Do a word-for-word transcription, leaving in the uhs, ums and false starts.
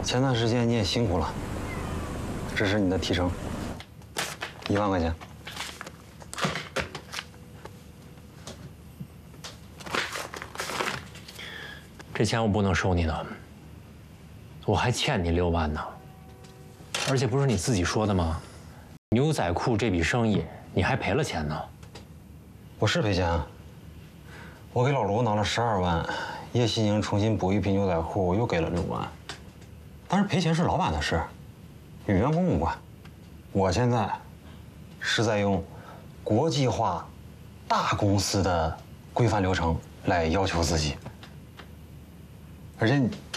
前段时间你也辛苦了，这是你的提成，一万块钱。 这钱我不能收你的，我还欠你六万呢。而且不是你自己说的吗？牛仔裤这笔生意你还赔了钱呢。 我是赔钱啊，我给老卢拿了十二万，叶希宁重新补一批牛仔裤，我又给了六万。但是赔钱是老板的事，与员工无关。我现在是在用国际化大公司的规范流程来要求自己，而且你。